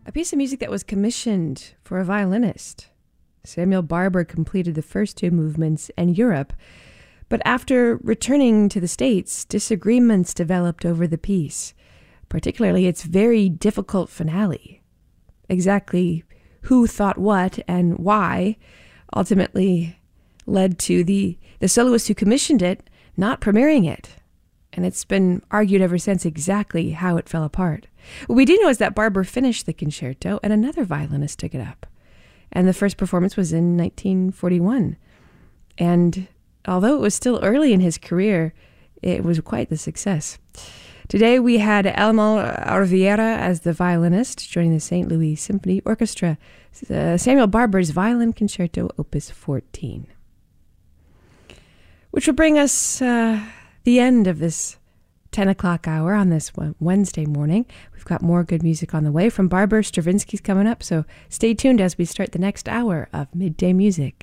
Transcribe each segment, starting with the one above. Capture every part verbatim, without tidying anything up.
a piece of music that was commissioned for a violinist. Samuel Barber completed the first two movements in Europe, but after returning to the States, disagreements developed over the piece, particularly its very difficult finale. Exactly who thought what and why ultimately led to the, the soloist who commissioned it not premiering it. And it's been argued ever since exactly how it fell apart. What we do know is that Barber finished the concerto and another violinist took it up. And the first performance was in nineteen forty-one. And although it was still early in his career, it was quite the success. Today we had Elmo Arviera as the violinist, joining the Saint Louis Symphony Orchestra, uh, Samuel Barber's Violin Concerto, Opus fourteen. Which will bring us uh, the end of this ten o'clock hour on this Wednesday morning. We've got more good music on the way from Barber. Stravinsky's coming up, so stay tuned as we start the next hour of Midday Music.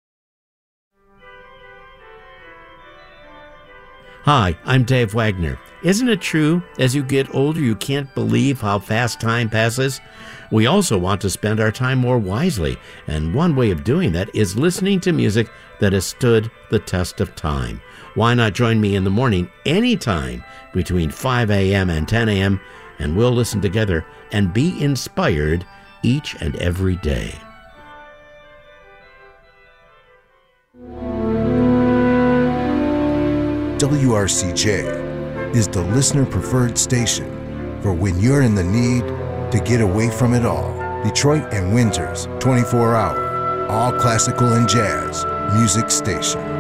Hi, I'm Dave Wagner. Isn't it true, as you get older, you can't believe how fast time passes? We also want to spend our time more wisely, and one way of doing that is listening to music that has stood the test of time. Why not join me in the morning anytime between five a.m. and ten a.m., and we'll listen together and be inspired each and every day. W R C J is the listener-preferred station for when you're in the need to get away from it all. Detroit and Windsor's twenty-four hour, all classical and jazz music station.